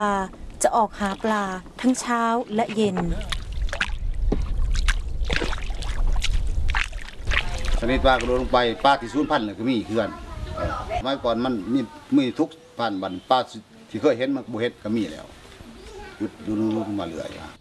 จะออกหาปลาทั้งเช้าและเย็นชนิดปลากระโดดลงไปปลาที่สูญพันธุ์เลยก็มีคือกันเมื่อก่อนมันมีทุกพันธุ์บันปลาที่เคยเห็นมันบ่เห็นก็มีแล้วหยุดดูมาเรื่อย